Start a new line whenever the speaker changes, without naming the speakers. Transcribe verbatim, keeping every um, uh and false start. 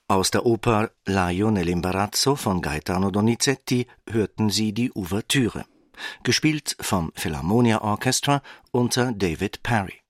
Aus der Oper L'Aio nell'imbarazzo von Gaetano Donizetti hörten Sie die Ouvertüre, gespielt vom Philharmonia Orchestra unter David Parry.